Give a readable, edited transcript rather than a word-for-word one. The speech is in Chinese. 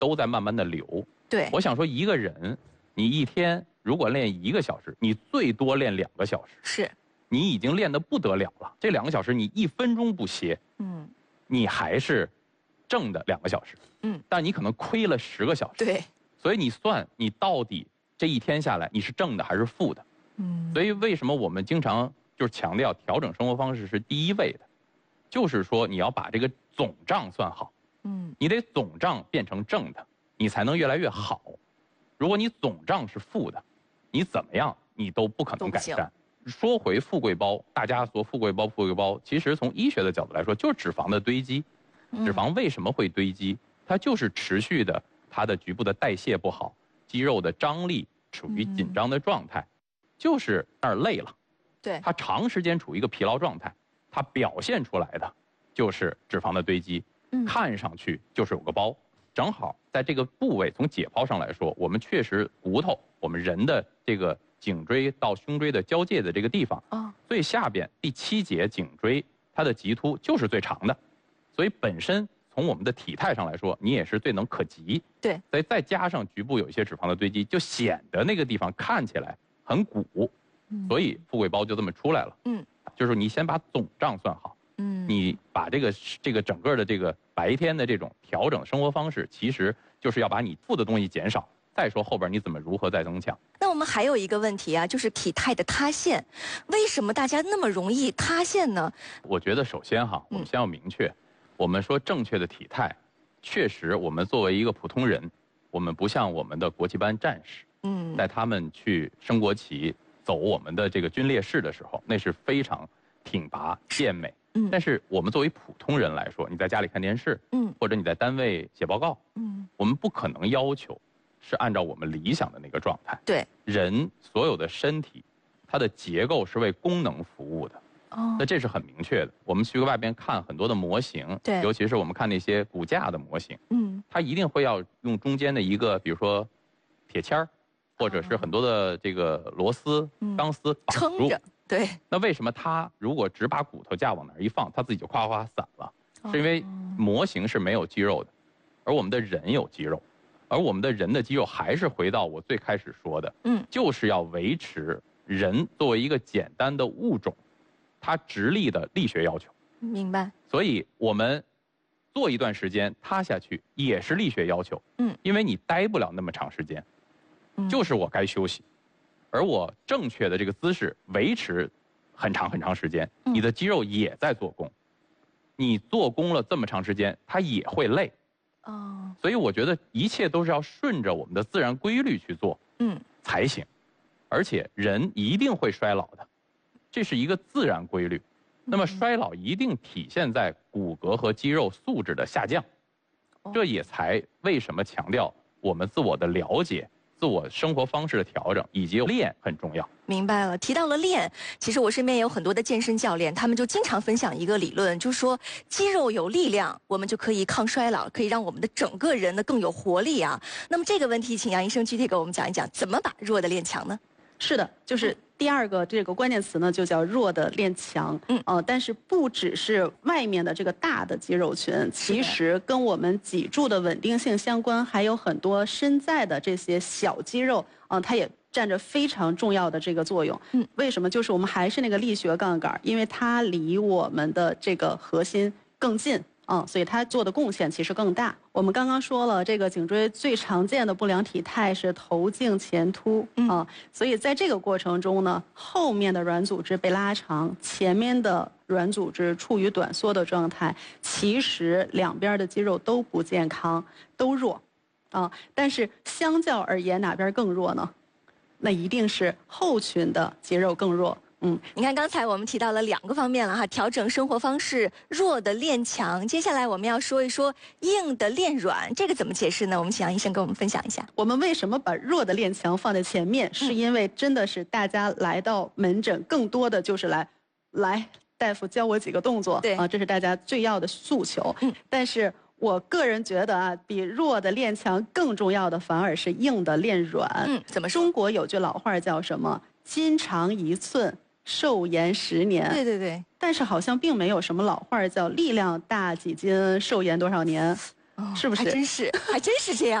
都在慢慢的流。 对， 我想说，一个人你一天如果练1个小时，你最多练2个小时， 是， 你已经练得不得了了。这2个小时你1分钟不歇，你还是挣的2个小时，但你可能亏了10个小时。 对， 所以你算你到底这一天下来你是正的还是负的？所以为什么我们经常就是强调调整生活方式是第一位的，就是说你要把这个总账算好，你得总账变成正的，你才能越来越好。如果你总账是负的，你怎么样你都不可能改善。说回富贵包，大家说富贵包，其实从医学的角度来说，就是脂肪的堆积。脂肪为什么会堆积？它就是持续的，它的局部的代谢不好，肌肉的张力处于紧张的状态，就是那儿累了。 对， 它长时间处于一个疲劳状态，它表现出来的就是脂肪的堆积，看上去就是有个包。正好在这个部位，从解剖上来说，我们确实骨头，我们人的这个颈椎到胸椎的交界的这个地方，最下边第7节颈椎，它的棘突就是最长的，所以本身从我们的体态上来说，你也是最能可及。 对， 所以再加上局部有一些脂肪的堆积，就显得那个地方看起来很鼓，所以富贵包就这么出来了。就是你先把总账算好，你把这个整个的这个白天的这种调整生活方式，其实就是要把你负的东西减少。再说后边你怎么如何再增强。 那我们还有一个问题啊，就是体态的塌陷，为什么大家那么容易塌陷呢？ 我觉得首先我们先要明确，我们说正确的体态，确实我们作为一个普通人，我们不像我们的国旗班战士，在他们去升国旗、走我们的这个军烈士的时候，那是非常挺拔健美。但是我们作为普通人来说，你在家里看电视，或者你在单位写报告，我们不可能要求是按照我们理想的那个状态。 对， 人所有的身体，它的结构是为功能服务的。那这是很明确的。我们去外边看很多的模型， 对， 尤其是我们看那些骨架的模型，它一定会要用中间的一个，比如说铁签儿，或者是很多的这个螺丝、钢丝绑住。 对。 那为什么它如果只把骨头架往那儿一放，它自己就夸夸散了？是因为模型是没有肌肉的，而我们的人有肌肉，而我们的人的肌肉还是回到我最开始说的，就是要维持人作为一个简单的物种，它直立的力学要求。 明白。 所以我们做一段时间塌下去也是力学要求，因为你待不了那么长时间，就是我该休息，而我正确的这个姿势维持很长很长时间，你的肌肉也在做功，你做功了这么长时间，它也会累。所以我觉得一切都是要顺着我们的自然规律去做，才行。而且人一定会衰老的，这是一个自然规律。那么衰老一定体现在骨骼和肌肉素质的下降，这也才为什么强调我们自我的了解、自我生活方式的调整以及练很重要。 明白了。提到了练，其实我身边也有很多的健身教练，他们就经常分享一个理论，就是说肌肉有力量，我们就可以抗衰老，可以让我们的整个人呢更有活力啊。那么这个问题，请杨医生具体给我们讲一讲，怎么把弱的练强呢？ 是的，就是第二个这个关键词呢，就叫弱的练强。但是不只是外面的这个大的肌肉群，其实跟我们脊柱的稳定性相关，还有很多身在的这些小肌肉它也占着非常重要的这个作用。为什么？就是我们还是那个力学杠杆，因为它离我们的这个核心更近。所以它做的贡献其实更大。我们刚刚说了，这个颈椎最常见的不良体态是头颈前凸所以在这个过程中呢，后面的软组织被拉长，前面的软组织处于短缩的状态，其实两边的肌肉都不健康，都弱但是相较而言，哪边更弱呢？那一定是后群的肌肉更弱。 你看刚才我们提到了2个方面了哈，调整生活方式，弱的练强。接下来我们要说一说硬的练软，这个怎么解释呢？我们请杨医生跟我们分享一下。 我们为什么把弱的练强放在前面？是因为真的是大家来到门诊，更多的就是来大夫教我几个动作， 对这是大家最要的诉求。但是我个人觉得比弱的练强更重要的反而是硬的练软。 怎么说？ 中国有句老话叫什么？筋长1寸。寿延10年。 对对对。 但是好像并没有什么老话叫力量大几斤，寿延多少年。 是不是？ 还真是这样。